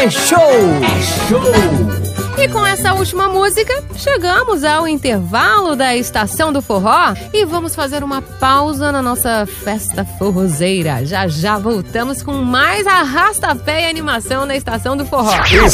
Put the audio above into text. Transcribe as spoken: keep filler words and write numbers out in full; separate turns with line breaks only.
é show! É show!
E com essa última música, chegamos ao intervalo da Estação do Forró e vamos fazer uma pausa na nossa festa forrozeira. Já já voltamos com mais arrasta-pé e animação na Estação do Forró.